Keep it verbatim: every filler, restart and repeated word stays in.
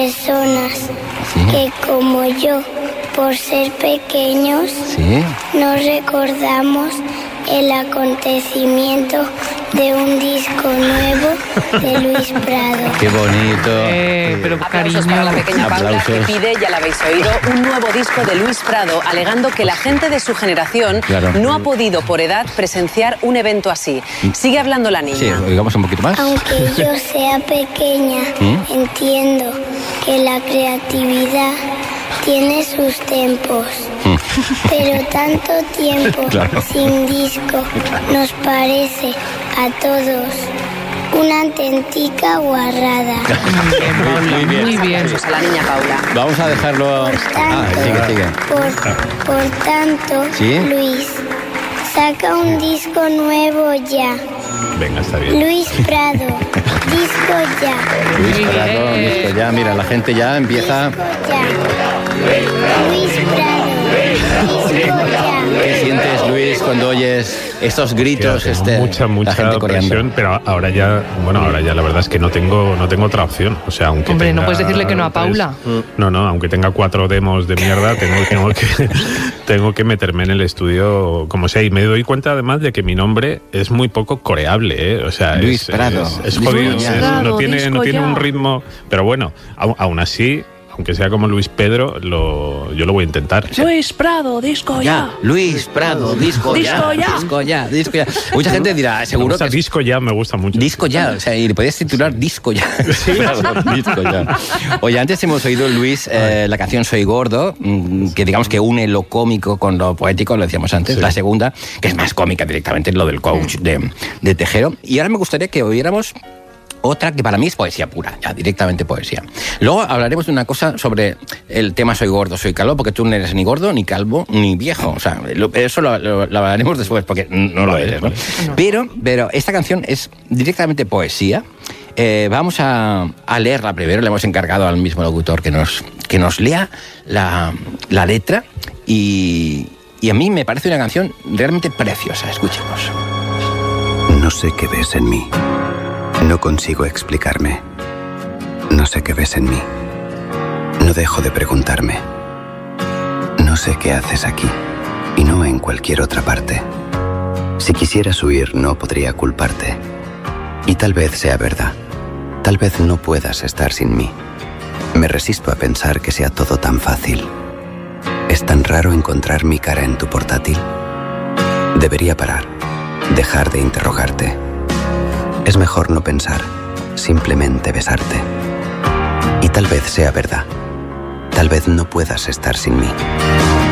personas ¿Sí? que, como yo, por ser pequeños, ¿Sí? no recordamos el acontecimiento de un disco nuevo de Luis Prado. ¡Qué bonito! Eh, pero Aplausos cariño. para la pequeña Paula, Aplausos. que pide, ya la habéis oído, un nuevo disco de Luis Prado, alegando que la gente de su generación Claro. no ha podido por edad presenciar un evento así. Sigue hablando la niña. Sí, oigamos un poquito más. Aunque yo sea pequeña, ¿Mm? entiendo que la creatividad tiene sus tiempos. Pero tanto tiempo Claro. sin disco nos parece a todos una auténtica guarrada. Muy bien, Paula, Muy bien. muy bien. Aplausos a la niña Paula. Vamos a dejarlo... Por Ah, tanto, sigue, sigue. por, por tanto, ¿Sí? Luis, saca un disco nuevo ya. Venga, está bien. Luis Prado, disco ya. Luis Muy Prado, bien. disco ya. Mira, la gente ya empieza... Disco ya. Luis Prado, disco ya. ¿Qué sientes, Luis, cuando oyes estos gritos? Tengo este, mucha, la mucha gente coreando? presión, pero ahora ya, bueno, ahora ya la verdad es que no tengo, no tengo otra opción. O sea, aunque Hombre, no tenga puedes decirle que no a tres- Paula. No, no, aunque tenga cuatro demos de mierda, tengo, tengo que, tengo que meterme en el estudio como sea. Y me doy cuenta además de que mi nombre es muy poco coreable, ¿eh? O sea, Luis es, Prado. es, es Luis jodido. Prado, es- no disco tiene, no tiene ya. un ritmo, pero bueno, aún, aún así, aunque sea como Luis Pedro, lo, yo lo voy a intentar. Luis Prado, disco Ya, Luis Prado, disco, Disco ya, ya. disco ya, disco ya. Mucha gente dirá, Me seguro gusta que es disco ya, me gusta mucho. disco ya, o sea, y le podías titular disco ya. Claro, disco ya. Oye, antes hemos oído, Luis, eh, la canción Soy Gordo, mm, que digamos que une lo cómico con lo poético, lo decíamos antes. Sí. La segunda, que es más cómica directamente, lo del coach de, de Tejero. Y ahora me gustaría que oyéramos otra que para mí es poesía pura, ya directamente poesía. Luego hablaremos de una cosa sobre el tema soy gordo, soy calvo, porque tú no eres ni gordo, ni calvo, ni viejo. O sea, lo- eso lo, lo- lo hablaremos después, porque no lo eres, ¿no? Pero, pero esta canción es directamente poesía. Eh, vamos a, a leerla primero, le hemos encargado al mismo locutor que nos, que nos lea la, la letra y, y a mí me parece una canción realmente preciosa. Escuchemos. No sé qué ves en mí. No consigo explicarme. No sé qué ves en mí. No dejo de preguntarme. No sé qué haces aquí y no en cualquier otra parte. Si quisieras huir, no podría culparte. Y tal vez sea verdad. Tal vez no puedas estar sin mí. Me resisto a pensar que sea todo tan fácil. ¿Es tan raro encontrar mi cara en tu portátil? Debería parar. Dejar de interrogarte. Es mejor no pensar, simplemente besarte. Y tal vez sea verdad. Tal vez no puedas estar sin mí.